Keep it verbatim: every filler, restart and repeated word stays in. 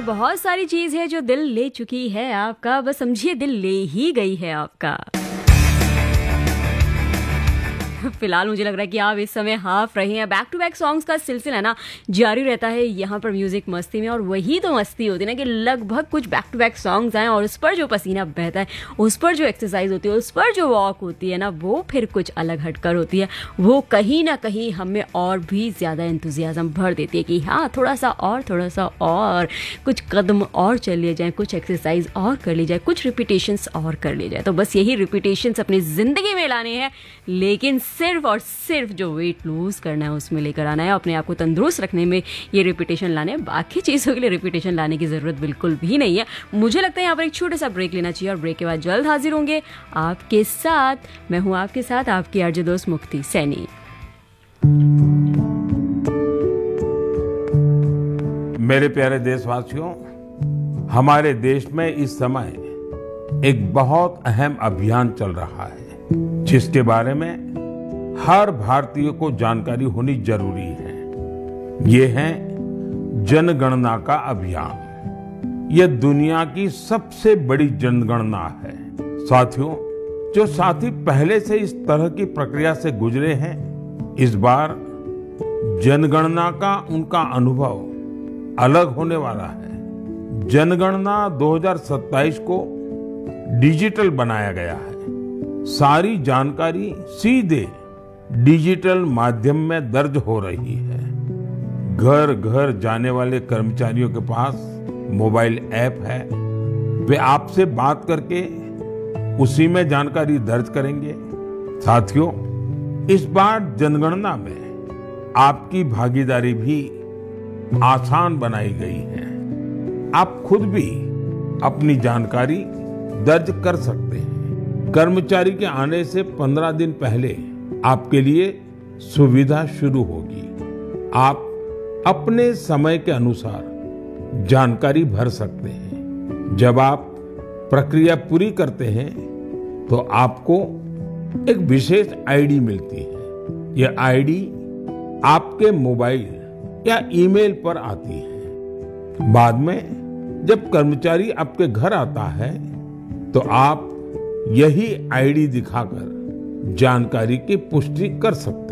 बहुत सारी चीज है जो दिल ले चुकी है आपका, बस समझिए दिल ले ही गई है आपका। फिलहाल मुझे लग रहा है कि आप इस समय हाफ रहे हैं। बैक टू बैक सॉन्ग्स का सिलसिला ना जारी रहता है यहाँ पर म्यूजिक मस्ती में, और वही तो मस्ती होती है ना कि लगभग कुछ बैक टू बैक सॉन्ग्स आए और उस पर जो पसीना बहता है, उस पर जो एक्सरसाइज होती है, उस पर जो वॉक होती है ना, वो फिर कुछ अलग हटकर होती है। वो कहीं ना कहीं हमें और भी ज़्यादा एंथुजियाज्म भर देती है कि हाँ थोड़ा सा और थोड़ा सा और कुछ कदम और चल लिए जाए, कुछ एक्सरसाइज और कर ली जाए, कुछ रिपीटेशंस और कर ली जाए। तो बस यही रिपीटेशंस अपनी ज़िंदगी में लाने हैं, लेकिन सिर्फ और सिर्फ जो वेट लूज करना है उसमें लेकर आना है, अपने आप को तंदुरुस्त रखने में ये रिपीटेशन लाने हैं। बाकी चीज़ों के लिए रिपीटेशन लाने की ज़रूरत बिल्कुल भी नहीं है। मुझे लगता है यहाँ पर एक छोटा सा ब्रेक लेना चाहिए और ब्रेक के बाद जल्द हाजिर होंगे आपके साथ। मैं हूँ आपके साथ आपकी आरजे दोस्त मुक्ति सैनी। मेरे प्यारे देशवासियों, हमारे देश में इस समय एक बहुत अहम अभियान चल रहा है जिसके बारे में हर भारतीय को जानकारी होनी जरूरी है। ये है जनगणना का अभियान। यह दुनिया की सबसे बड़ी जनगणना है। साथियों, जो साथी पहले से इस तरह की प्रक्रिया से गुजरे हैं, इस बार जनगणना का उनका अनुभव अलग होने वाला है। जनगणना दो हज़ार सत्ताईस को डिजिटल बनाया गया है। सारी जानकारी सीधे डिजिटल माध्यम में दर्ज हो रही है। घर घर जाने वाले कर्मचारियों के पास मोबाइल ऐप है। वे आपसे बात करके उसी में जानकारी दर्ज करेंगे। साथियों, इस बार जनगणना में आपकी भागीदारी भी आसान बनाई गई है। आप खुद भी अपनी जानकारी दर्ज कर सकते हैं। कर्मचारी के आने से पंद्रह दिन पहले आपके लिए सुविधा शुरू होगी। आप अपने समय के अनुसार जानकारी भर सकते हैं। जब आप प्रक्रिया पूरी करते हैं तो आपको एक विशेष आईडी मिलती है। यह आईडी आपके मोबाइल या ईमेल पर आती है। बाद में जब कर्मचारी आपके घर आता है तो आप यही आईडी दिखाकर जानकारी की पुष्टि कर सकते हैं।